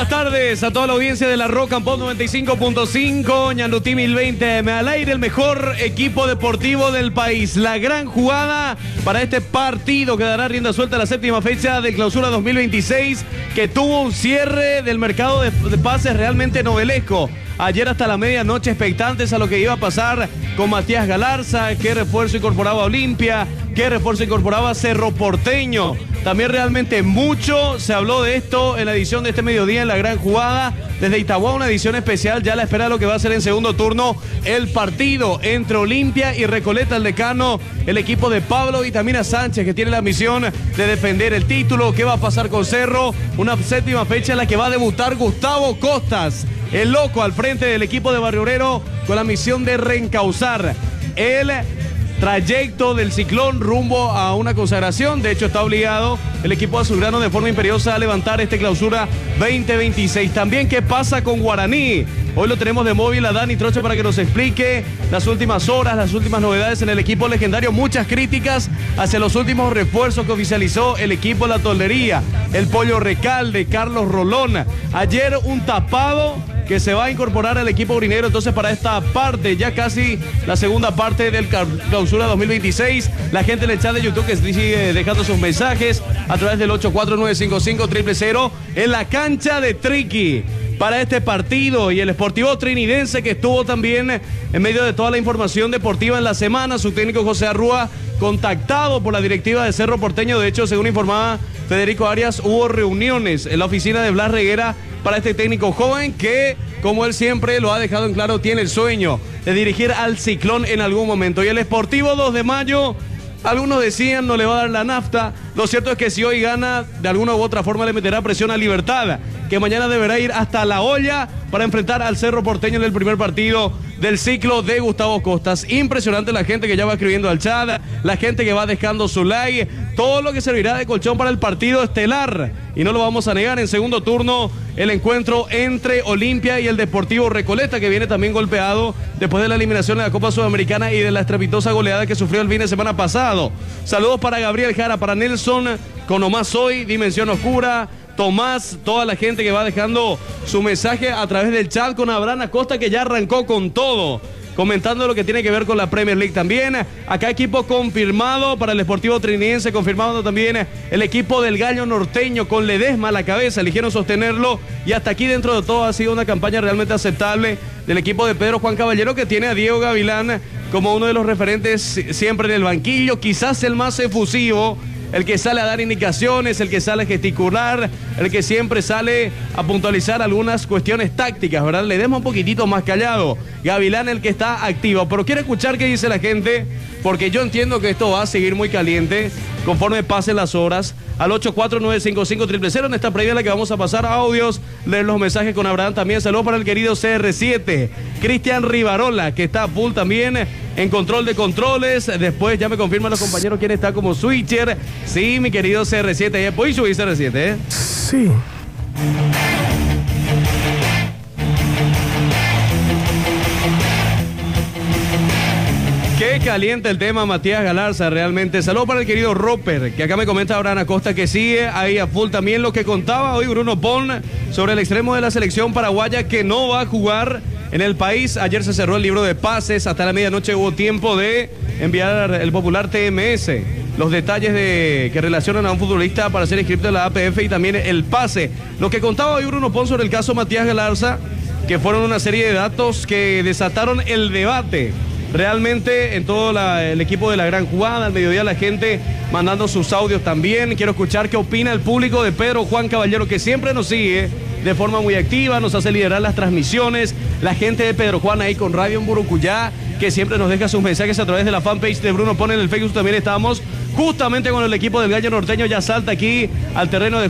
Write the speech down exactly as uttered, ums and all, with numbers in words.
buenas tardes a toda la audiencia de la Rock and Pop noventa y cinco punto cinco, Ñandutí mil veinte, al aire el mejor equipo deportivo del país. La gran jugada para este partido que dará rienda suelta a la séptima fecha de Clausura dos mil veintiséis, que tuvo un cierre del mercado de, de pases realmente novelesco. Ayer hasta la medianoche expectantes a lo que iba a pasar con Matías Galarza, qué refuerzo incorporaba Olimpia, qué refuerzo incorporaba Cerro Porteño. También realmente mucho se habló de esto en la edición de este mediodía en la gran jugada. Desde Itagua, una edición especial, ya a la espera de lo que va a ser en segundo turno el partido entre Olimpia y Recoleta, el decano, el equipo de Pablo Vitamina Sánchez, que tiene la misión de defender el título. ¿Qué va a pasar con Cerro? Una séptima fecha en la que va a debutar Gustavo Costas, el loco al frente del equipo de Barrio Obrero, con la misión de reencauzar el trayecto del Ciclón rumbo a una consagración. De hecho, está obligado el equipo azulgrano de forma imperiosa a levantar este Clausura veinte veintiséis. También, ¿qué pasa con Guaraní? Hoy lo tenemos de móvil a Dani Troche para que nos explique las últimas horas, las últimas novedades en el equipo legendario. Muchas críticas hacia los últimos refuerzos que oficializó el equipo de la Toldería. El Pollo Recalde, Carlos Rolón. Ayer un tapado que se va a incorporar al equipo urinero entonces para esta parte, ya casi la segunda parte del Clausura dos mil veintiséis. La gente en el chat de YouTube que sigue dejando sus mensajes a través del ocho cuatro nueve cinco cinco cero cero cero en la cancha de Triqui para este partido, y el Sportivo Trinidense, que estuvo también en medio de toda la información deportiva en la semana. Su técnico José Arrúa, contactado por la directiva de Cerro Porteño. De hecho, según informaba Federico Arias, hubo reuniones en la oficina de Blas Reguera para este técnico joven que, como él siempre lo ha dejado en claro, tiene el sueño de dirigir al Ciclón en algún momento. Y el Sportivo dos de mayo, algunos decían no le va a dar la nafta. Lo cierto es que si hoy gana, de alguna u otra forma le meterá presión a Libertad, que mañana deberá ir hasta La Olla para enfrentar al Cerro Porteño en el primer partido del ciclo de Gustavo Costas. Impresionante la gente que ya va escribiendo al chat, la gente que va dejando su like, todo lo que servirá de colchón para el partido estelar. Y no lo vamos a negar, en segundo turno el encuentro entre Olimpia y el Deportivo Recoleta, que viene también golpeado después de la eliminación de la Copa Sudamericana y de la estrepitosa goleada que sufrió el fin de semana pasado. Saludos para Gabriel Jara, para Nelson, con Nomás Hoy, Dimensión Oscura, Tomás, toda la gente que va dejando su mensaje a través del chat, con Abraham Acosta, que ya arrancó con todo, comentando lo que tiene que ver con la Premier League también. Acá equipo confirmado para el Sportivo Trinidense, confirmado también el equipo del Gallo Norteño, con Ledesma a la cabeza, eligieron sostenerlo, y hasta aquí dentro de todo ha sido una campaña realmente aceptable del equipo de Pedro Juan Caballero, que tiene a Diego Gavilán como uno de los referentes siempre en el banquillo, quizás el más efusivo, el que sale a dar indicaciones, el que sale a gesticular, el que siempre sale a puntualizar algunas cuestiones tácticas, ¿verdad? Le demos un poquitito más callado. Gavilán, el que está activo, pero quiero escuchar qué dice la gente, porque yo entiendo que esto va a seguir muy caliente conforme pasen las horas. Al ocho cuatro nueve cinco cinco cero cero cero en esta previa en la que vamos a pasar audios, leer los mensajes con Abraham también. Saludos para el querido C R siete, Cristian Rivarola, que está a full también en control de controles. Después ya me confirman los compañeros quién está como switcher. Sí, mi querido C R siete, ¿puedes subir C R siete? ¿eh? Sí. Qué caliente el tema Matías Galarza, realmente. Saludos para el querido Roper, que acá me comenta Abraham Acosta que sigue ahí a full. También lo que contaba hoy Bruno Pon sobre el extremo de la selección paraguaya, que no va a jugar en el país. Ayer se cerró el libro de pases, hasta la medianoche hubo tiempo de enviar el popular T M S, los detalles de que relacionan a un futbolista para ser inscrito en la A P F, y también el pase. Lo que contaba hoy Bruno Pon sobre el caso Matías Galarza, que fueron una serie de datos que desataron el debate realmente en todo la, el equipo de la gran jugada. Al mediodía la gente mandando sus audios también. Quiero escuchar qué opina el público de Pedro Juan Caballero, que siempre nos sigue de forma muy activa, nos hace liderar las transmisiones. La gente de Pedro Juan ahí con Radio en Burucuyá, que siempre nos deja sus mensajes a través de la fanpage de Bruno Pon en el Facebook. También estamos justamente con el equipo del Gallo Norteño. Ya salta aquí al terreno de